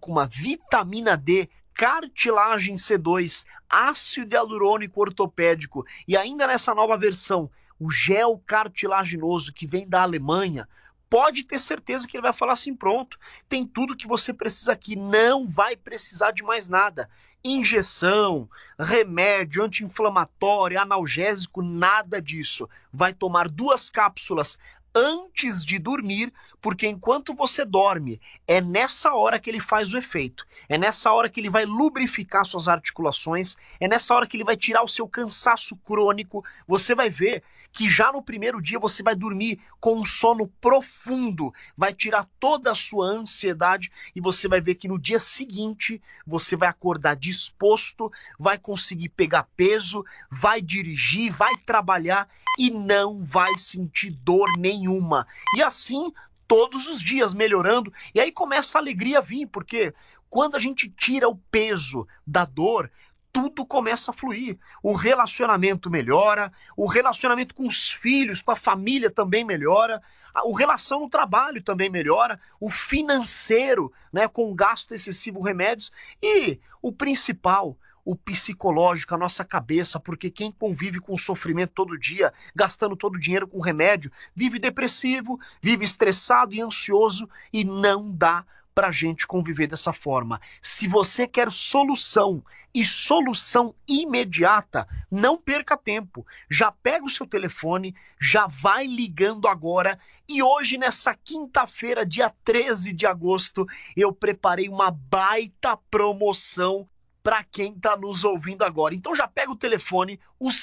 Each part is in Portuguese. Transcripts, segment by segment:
cúrcuma, vitamina D, cartilagem C2, ácido hialurônico ortopédico e ainda nessa nova versão, o gel cartilaginoso que vem da Alemanha, pode ter certeza que ele vai falar assim, pronto, tem tudo que você precisa aqui, não vai precisar de mais nada. Injeção, remédio, anti-inflamatório, analgésico, nada disso. Vai tomar 2 cápsulas antes de dormir, porque enquanto você dorme, é nessa hora que ele faz o efeito. É nessa hora que ele vai lubrificar suas articulações, é nessa hora que ele vai tirar o seu cansaço crônico. Você vai ver que já no primeiro dia você vai dormir com um sono profundo, vai tirar toda a sua ansiedade e você vai ver que no dia seguinte você vai acordar disposto, vai conseguir pegar peso, vai dirigir, vai trabalhar e não vai sentir dor nenhuma. E assim, todos os dias melhorando, e aí começa a alegria a vir, porque quando a gente tira o peso da dor, tudo começa a fluir. O relacionamento melhora, o relacionamento com os filhos, com a família também melhora, a relação no trabalho também melhora, o financeiro, né, com gasto excessivo, remédios, e o principal, o psicológico, a nossa cabeça, porque quem convive com o sofrimento todo dia, gastando todo o dinheiro com remédio, vive depressivo, vive estressado e ansioso e não dá pra gente conviver dessa forma. Se você quer solução e solução imediata, não perca tempo. Já pega o seu telefone, já vai ligando agora e hoje, nessa quinta-feira, dia 13 de agosto, eu preparei uma baita promoção para quem está nos ouvindo agora. Então já pega o telefone, os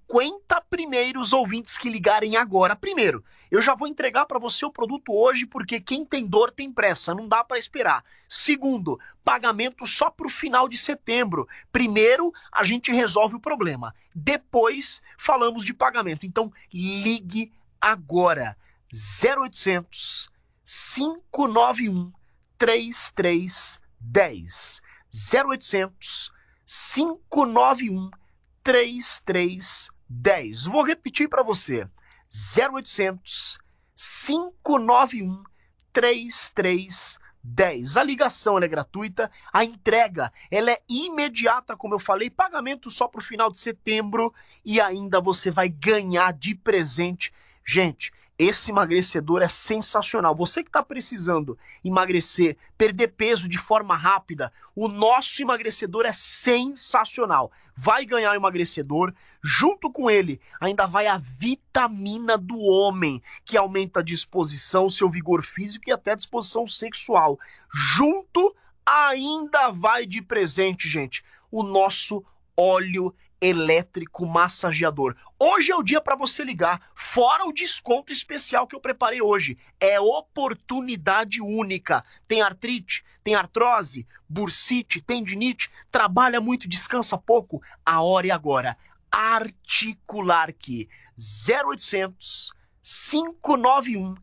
50 primeiros ouvintes que ligarem agora. Primeiro, eu já vou entregar para você o produto hoje, porque quem tem dor tem pressa, não dá para esperar. Segundo, pagamento só para o final de setembro. Primeiro, a gente resolve o problema. Depois, falamos de pagamento. Então, ligue agora. 0800 591 3310. 0800 591 3310. Vou repetir para você. 0800 591 3310. A ligação ela é gratuita, a entrega ela é imediata, como eu falei, pagamento só para o final de setembro e ainda você vai ganhar de presente. Gente, esse emagrecedor é sensacional. Você que está precisando emagrecer, perder peso de forma rápida, o nosso emagrecedor é sensacional. Vai ganhar o emagrecedor, junto com ele ainda vai a vitamina do homem, que aumenta a disposição, seu vigor físico e até a disposição sexual. Junto ainda vai de presente, gente, o nosso óleo elétrico massageador. Hoje é o dia para você ligar, fora o desconto especial que eu preparei hoje. É oportunidade única. Tem artrite, tem artrose, bursite, tendinite, trabalha muito, descansa pouco. A hora é agora. Articular aqui. 0800 591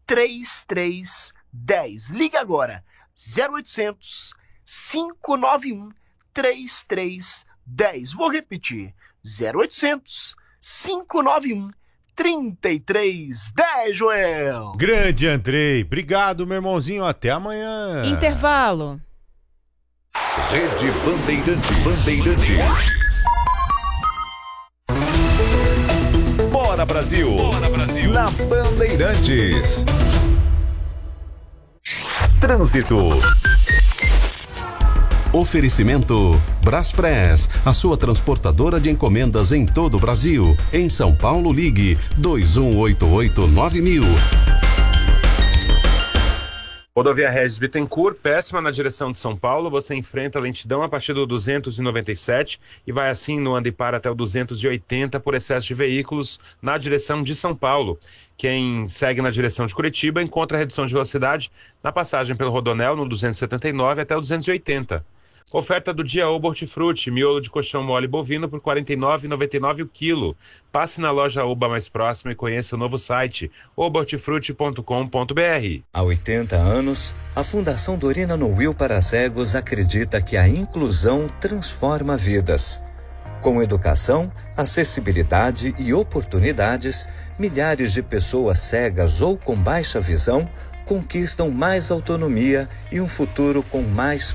3310. Liga agora. 0800 591 3310. Vou repetir. 0800 591 3310, Joel. Grande Andrei, obrigado, meu irmãozinho, até amanhã. Intervalo. Rede Bandeirantes. Bora Brasil. Bora Brasil. Na Bandeirantes. Trânsito. Oferecimento Braspress, a sua transportadora de encomendas em todo o Brasil. Em São Paulo, ligue 2188-9000. Rodovia Regis Bittencourt, péssima na direção de São Paulo. Você enfrenta a lentidão a partir do 297 e vai assim no anda e para até o 280 por excesso de veículos na direção de São Paulo. Quem segue na direção de Curitiba encontra a redução de velocidade na passagem pelo Rodonel no 279 até o 280. Oferta do dia Oba Hortifruti, miolo de colchão mole bovino por R$ 49,99 o quilo. Passe na loja Oba mais próxima e conheça o novo site obahortifruti.com.br. Há 80 anos, a Fundação Dorina Noil para Cegos acredita que a inclusão transforma vidas. Com educação, acessibilidade e oportunidades, milhares de pessoas cegas ou com baixa visão conquistam mais autonomia e um futuro com mais